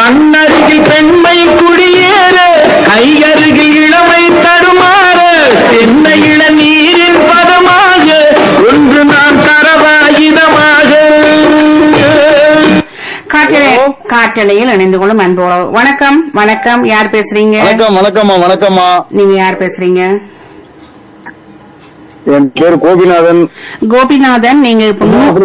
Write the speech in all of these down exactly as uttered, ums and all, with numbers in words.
கண்ணருகில் பெண்மை குடியேற கையருகில் இளமை தடுமாற தென்ன இளநீரின் பதமாக ஒன்று நான் தரவாயுதமாக. காற்றலையில் இணைந்து கொள்ளும் அன்போடு வணக்கம். வணக்கம், யார் பேசுறீங்க? வணக்கம். வணக்கம்மா. வணக்கம்மா. நீங்க யார் பேசுறீங்க? என் பேர் கோபிநாதன். கோபிநாதன், நீங்க இப்ப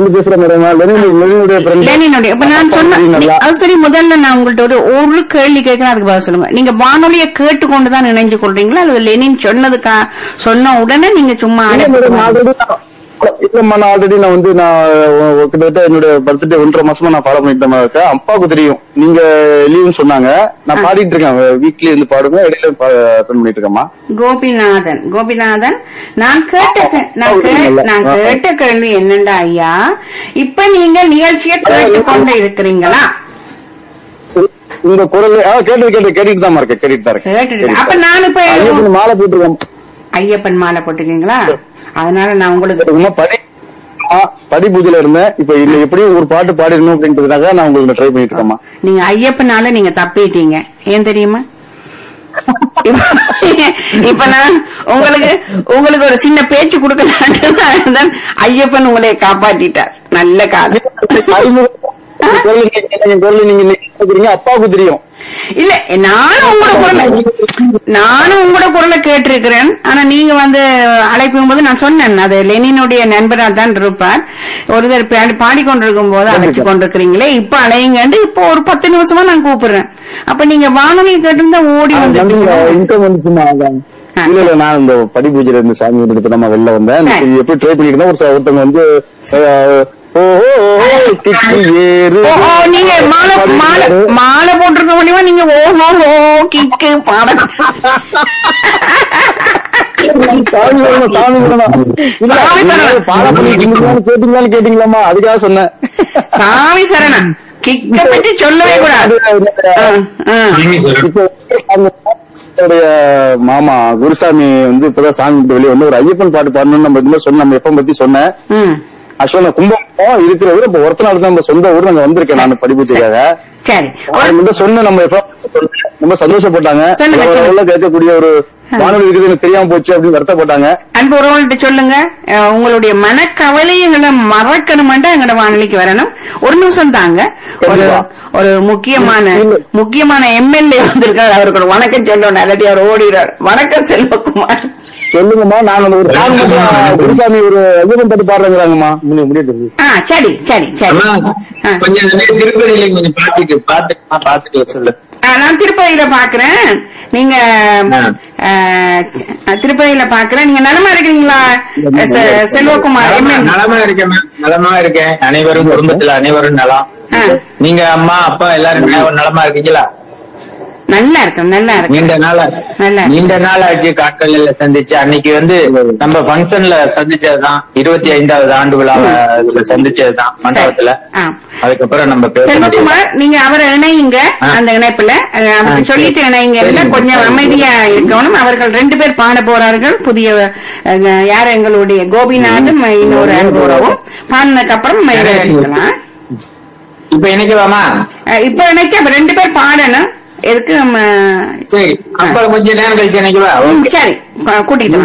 லெனினுடைய இப்ப நான் சொன்ன சரி, முதல்ல நான் உங்கள்ட்ட ஒரு ஒரு கேள்வி கேட்கிறேன், அதுக்கு பதில் சொல்லுங்க. நீங்க வானொலியை கேட்டுக்கொண்டுதான் இணைஞ்சு கொள்றீங்களா அல்லது லெனின் சொன்னதுக்கா சொன்ன உடனே நீங்க சும்மா இல்லம்மா, நான் ஆல்ரெடி நான் வந்து நான் கிட்டத்தட்ட என்னோட பர்த்டே ஒன்றரை மாசமா நான் ஃபாலோ பண்ணிட்டு தான் இருக்கேன். அப்பாவுக்கு தெரியும் நீங்க லீவுன்னு சொன்னாங்க. நான் பாடிட்டு இருக்கேன், வீக்லி இருந்து பாடுங்க, இடையில அட்டெண்ட் பண்ணிட்டு இருக்கேம்மா. கோபிநாதன், கோபிநாதன், நான் கேட்ட நான் கேட்ட கேள்வி என்னண்டா ஐயா, இப்ப நீங்க நிகழ்ச்சியை கேட்டுக்கொண்டு இருக்கிறீங்களா? உங்க குரல் கேட்டு கேட்டு கேட்டுட்டு தான் இருக்கேன், கேட்டுட்டு தான் இருக்கேன். அப்ப நான் இப்ப மாலை போட்டுருக்கேன். ஐயப்பன் மாலை போட்டுருக்கீங்களா? அதனால நான் உங்களுக்கு படி பூஜையில இருந்தேன். இப்ப இல்ல எப்படியும் ஒரு பாட்டு பாடிடணும் அப்படின்றதுக்காக நான் உங்களுக்கு ட்ரை பண்ணிட்டு இருக்கேன். நீங்க ஐயப்பனால நீங்க தப்பிட்டீங்க, ஏன் தெரியுமா? இப்ப நான் உங்களுக்கு உங்களுக்கு ஒரு சின்ன பேச்சு கொடுக்கலான்னு ஐயப்பன் உங்களை காப்பாத்திட்டார். நல்ல காலம். நீங்க அப்பாவுக்கு தெரியும் இல்ல, நானும் உங்களோட குரலை நானும் உங்களோட குரலை கேட்டிருக்கிறேன். ஆனா நீங்க வந்து அழைக்கும் போது நான் சொன்னேன், அது லெனினுடைய நண்பரா தான் இருப்பார். ஒருவர் பாடிக்கொண்டிருக்கும் போது அழைச்சு கொண்டிருக்கிறீங்களே, இப்ப அலையுங்கண்டு இப்போ ஒரு பத்து நிமிஷமா நான் கூப்பிடுறேன். அப்ப நீங்க வானொலி கேட்டிருந்தா ஓடி வந்து இல்ல இல்ல நான் இந்த படி பூஜையில இருந்து சாமி எடுத்து நம்ம வெளில வந்தேன். எப்படி ட்ரை பண்ணிருந்தேன், ஒருத்தவங்க வந்து நீங்க மாலை மாலை மாலை போட்டிருக்க முடியுமா? நீங்க ஓஹோ ஓ கிக்கு பாட கேட்டீங்களாமா? அதுக்காக சொன்னேன். சாமி சரணம் கிக்க பற்றி சொல்லவே கூடாது. மாமா குருசாமி வந்து இப்பதான் சாமி வெளியே வந்து ஒரு ஐயப்பன் பாட்டு பாடணும்னு நம்ம சொன்ன நம்ம எப்ப பத்தி சொன்னேன். ஆக்சுவலா கும்பம் இருக்கிற ஊர் இப்ப ஒருத்த நாள் தான் நம்ம சொந்த ஊர் நாங்க வந்திருக்கேன். நான் படிப்புக்காக சொன்ன நம்ம எப்ப ரொம்ப சந்தோஷப்பட்டாங்க. கேட்கக்கூடிய ஒரு வானொலி இருக்குதுன்னு தெரியாம போச்சு அப்படின்னு வருத்தப்பட்டாங்க. அன்பு உறவுகிட்ட சொல்லுங்க, உங்களுடைய மனக்கவலைகளை மறக்கணும்டா எங்கட வானொலிக்கு வரணும். ஒரு நிமிஷம் தாங்க. ஒரு ஒரு முக்கியமான முக்கியமான எம்எல்ஏ வந்திருக்காரு, அவருக்கு ஒரு வணக்கம் சொல்லணும். இல்லாட்டி அவர் ஓடிறார். வணக்கம் செல்வகுமார். சொல்லுங்கம்மா. நான் ஒரு குருசாமி ஒரு ஐயப்பன் பாட்டு பாடுறாங்கம்மா. முடியாது. சரி சரி சரி. கொஞ்சம் திருப்பதியில கொஞ்சம் பாத்துக்கு பாத்து பாத்துட்டு சொல்லு. நான் திருப்பதியில பாக்குறேன். நீங்க திருப்பதியில பாக்குறேன். நீங்க நலமா இருக்கிறீங்களா செல்வகுமார்? நலமா இருக்கேன், நலமா இருக்கேன். அனைவரும் குடும்பத்துல அனைவரும் நலம். நீங்க அம்மா அப்பா எல்லாரும் நலமா இருக்கீங்களா? நல்லா இருக்கும், நல்லா இருக்கும். நீண்ட நாளா நீண்ட நாள் ஆச்சு காட்கல்ல சந்திச்சு. அன்னைக்கு வந்து நம்ம பங்கன்ல சந்திச்சதுதான், இருபத்தி ஐந்தாவது ஆண்டு விழாவை சந்திச்சதுதான் மண்டபத்துல. அதுக்கப்புறம் நம்ம செல்வகுமார், நீங்க அவரை இணையுங்க, அந்த இணைப்புல அவருக்கு சொல்லிட்டு இணைங்க. கொஞ்சம் அமைதியா இருக்கணும். அவர்கள் ரெண்டு பேர் பாட போறார்கள். புதிய யார எங்களுடைய கோபிநாதன் இன்னொரு அன்புறவும் பாடினதுக்கு அப்புறம் இருக்கலாம். இப்ப இணைக்கலாமா? இப்ப இணைக்க ரெண்டு பேர் பாடணும். எதுக்கு நம்ம சரி அப்ப கொஞ்ச நேரம் கழிச்சு நினைக்கவா? சரி, கூட்டிட்டு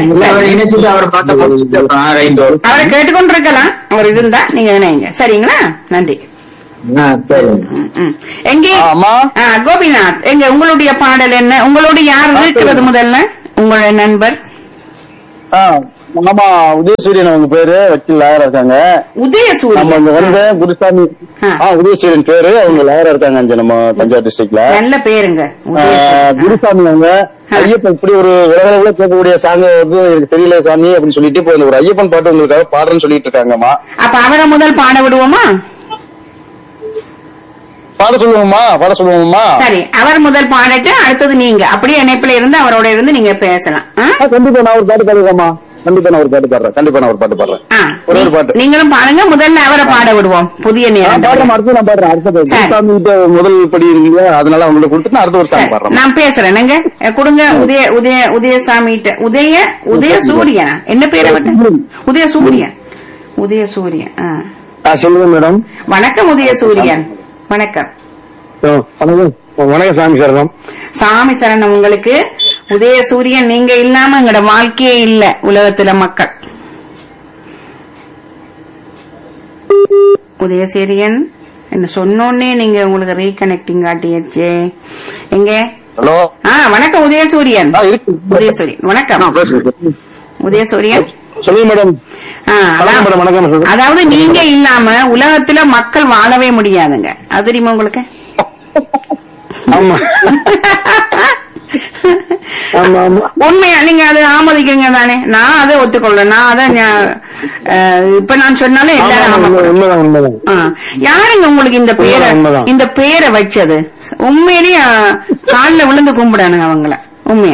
அவரை கேட்டுக்கொண்டிருக்கலாம். அவர் இருந்தா நீங்க நினைங்க. சரிங்களா? நன்றி. எங்கே கோபிநாத், எங்க உங்களுடைய பாடல் என்ன? உங்களுடைய யார் இருக்கிறது முதல்ல? உங்களுடைய நண்பர் ஆமா உதயசூரியன் அவங்க பேரு, வக்கீல் லாயரா இருக்காங்க. உதயசூரியன் நம்ம வந்து குருசாமி உதயசூரியன் பேரு, அவங்க லாயரா இருக்காங்க நம்ம தஞ்சாவூர் டிஸ்ட்ரிக்ட்ல. நல்ல பேருங்க குருசாமி. அவங்க ஐயப்பன் இப்படி ஒரு உலகளவுல கேட்கக்கூடிய சாங்க வந்து எனக்கு தெரியல சாமி அப்படின்னு சொல்லிட்டு இப்போ ஒரு ஐயப்பன் பாட்டு உங்களுக்காக பாடுறேன்னு சொல்லிட்டு இருக்காங்கம்மா. அப்ப அவரை முதல் பாட விடுவோமா? பாட சொல்லுவோமா? பாட சொல்லுவோமா? சரி, அவர் முதல் பாடட்டு, அடுத்தது நீங்க அப்படியே இணைப்புல இருந்து அவரோட இருந்து நீங்க பேசலாம். கண்டிப்பா நான் ஒரு பாட்டு பாடுறேம்மா. கண்டிப்பா நான் ஒரு பாட்டு பாடுறேன். கண்டிப்பா நான் ஒரு பாட்டு பாடுறேன். ஒரு பாட்டு நீங்களும் பாடுங்க. முதல்ல அவரை பாட விடுவோம். புதிய நேரம் பாடுறேன். அடுத்து நான் பாடுறேன். அடுத்த முதல் படி இருக்கீங்க, அதனால அவங்களுக்கு கொடுத்துட்டு அடுத்த ஒரு சாங் பாடுறேன். நான் பேசுறேன். நீங்க கொடுங்க. உதய உதய உதயசாமி உதய உதய சூரியன் என்ன பேரு? உதய சூரியன். உதய சூரியன். சொல்லுங்க மேடம். வணக்கம் உதய சூரியன். வணக்கம். வணக்கம் வணக்கம் சாமி சரணம். சாமி சரணம் உங்களுக்கு. உதயசூரியன் நீங்க இல்லாம எங்களோட வாழ்க்கையே இல்ல உலகத்துல மக்கள். உதயசூரியன் என்ன சொன்னோன்னே நீங்க உங்களுக்கு ரீகனெக்டிங் காட்டியாச்சு. எங்க? ஹலோ. ஆ வணக்கம் உதயசூரியன். உதயசூரியன் வணக்கம். உதயசூரியன் சொல்லுங்க மேடம். அதாவது நீங்க இல்லாம உலகத்துல மக்கள் வாழவே முடியாதுங்க. அது தெரியுமா உங்களுக்கு? ஆமா உண்மையா நீங்க அதை ஆமதிக்கிறீங்க தானே? நான் அதை ஒத்துக்கொள்றேன். நான் அதை இப்ப நான் சொன்னாலும் எல்லாரும் யாருங்க உங்களுக்கு இந்த பேரை இந்த பேரை வச்சது? உண்மையிலேயே காலில் விழுந்து கும்பிடானுங்க அவங்கள. உண்மையா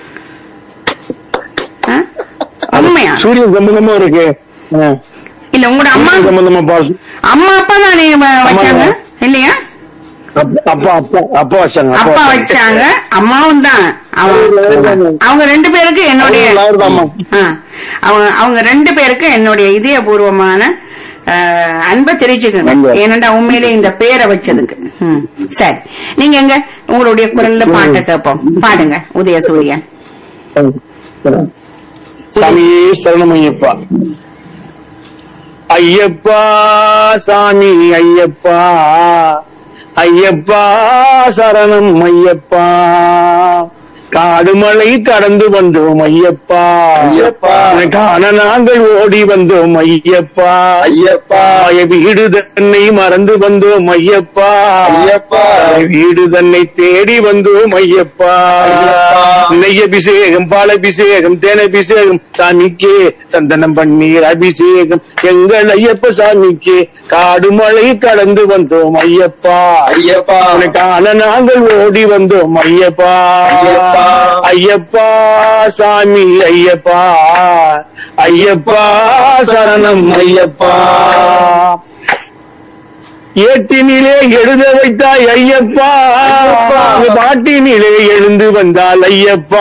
உண்மையா சூரியன் சம்பந்தமா இருக்கு இல்ல? உங்களோட அம்மா சம்பந்தமா அம்மா அப்பா தானே வச்சாங்க இல்லையா? அப்பா அப்பா அப்பா வச்சாங்க அப்பா வச்சாங்க அம்மாவும் தான். அவங்க ரெண்டு பேருக்கு என்னுடைய அவங்க அவங்க ரெண்டு பேருக்கு என்னுடைய இதயபூர்வமான அன்பை தெரிஞ்சுக்கங்க. ஏனண்டா உண்மையிலே இந்த பேரை வச்சதுக்கு. சரி, நீங்க எங்க உங்களுடைய குரல்ல பாட்டை கேட்போம். பாடுங்க உதயசூரியன். சாமி சரணம் ஐயப்பா. ஐயப்பா சாமி ஐயப்பா ஐயப்பா சரணம் ஐயப்பா. காடுமலை கடந்து வந்தோம் ஐயப்பா ஐயப்பா. காண நாங்கள் ஓடி வந்தோம் ஐயப்பா ஐயப்பா. வீடு தன்னை மறந்து வந்தோம் ஐயப்பா ஐயப்பா. வீடு தன்னை தேடி வந்தோம் ஐயப்பா. நெய் அபிஷேகம் பால் அபிஷேகம் தேன் அபிஷேகம் சாமிக்கே. சந்தனம் பன்னீர் அபிஷேகம் எங்கள் ஐயப்ப சாமிக்கே. காடுமலை கடந்து வந்தோம் ஐயப்பா ஐயப்பா. காண நாங்கள் ஓடி வந்தோம் ஐயப்பா ஐயப்பா. ஐயப்பா சாமி ஐயப்பா ஐயப்பா சரணம் ஐயப்பா. ஏட்டினிலே எழுத வைத்தாய் ஐயப்பா. பாட்டினிலே எழுந்து வந்தால் ஐயப்பா.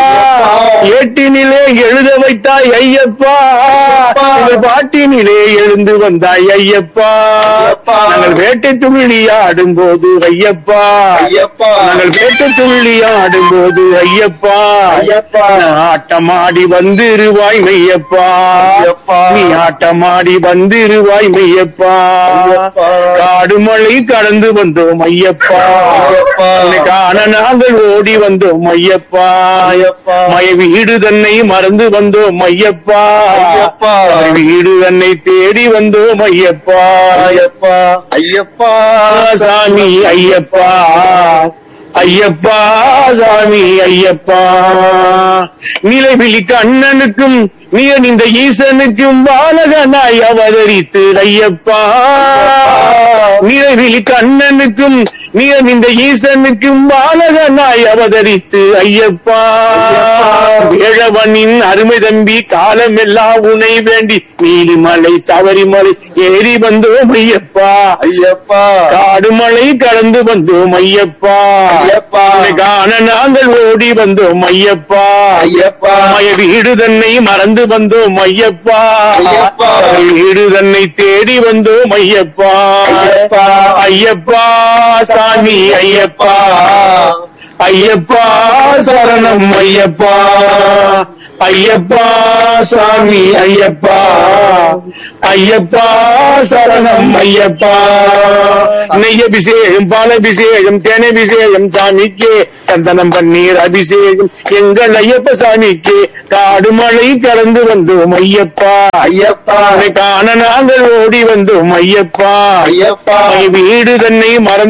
ஏட்டினிலே எழுத வைத்தாய் ஐயப்பா. பாட்டினிலே எழுந்து வந்தாய் ஐயப்பா. நாங்கள் வேட்டை துள்ளி ஆடும் போது ஐயப்பா ஐயப்பா. நாங்கள் வேட்டை துள்ளி ஆடும் போது ஐயப்பா ஐயப்பா. ஆட்டமாடி வந்திருவாய் மெய்யப்பா. நீ ஆட்டமாடி வந்திருவாய் மெய்யப்பா. காடுமலை கடந்து வந்தோம் ஐயப்பா. காண நாங்கள் ஓடி வந்தோம் ஐயப்பா ஐயப்பா. மய வீடு தன்னை மறந்து வந்தோம் ஐயப்பா ஐயப்பா. வீடு தன்னை தேடி வந்தோம் ஐயப்பா ஐயப்பா ஐயப்பா. சாமி ஐயப்பா ஐயப்பா சாமி ஐயப்பா. நிலவிழி கண்ணனுக்கும் நீ இந்த ஈசனுக்கும் பாலகனாய் அவதரித்து ஐயப்பா. நிலவிழி கண்ணனுக்கும் நீ இந்த ஈசனுக்கும் பாலகனாய் அவதரித்து ஐயப்பா. வேழவனின் அருமை தம்பி காலமெல்லாம் உனை வேண்டி நீலிமலை சபரிமலை ஏறி வந்தோம் ஐயப்பா ஐயப்பா. காடுமலை கடந்து வந்தோம் ஐயப்பா ஐயப்பா. காண நாங்கள் ஓடி வந்தோம் ஐயப்பா ஐயப்பா. மய வீடு தன்னை மறந்து வந்தோம் ஐயப்பா ஐயப்பா. வீடு தன்னை தேடி வந்தோம் ஐயப்பா ஐயப்பா ஐயப்பா. சாமி ஐயப்பா ஐயப்பா சரணம் ஐயப்பா ஐயப்பா. சாமி ஐயப்பா ஐயப்பா சரணம் ஐயப்பா. நெய் அபிஷேகம் பால் அபிஷேகம் தேன் அபிஷேகம் சாமிக்கே. சந்தனம் பன்னீர் அபிஷேகம் எங்கள் ஐயப்ப சாமிக்கே. காடுமலை கலந்து வந்தோம் ஐயப்பா ஐயப்பா. காண நாங்கள் ஓடி வந்தோம் ஐயப்பா ஐயப்பா. வீடு தன்னை மறந்து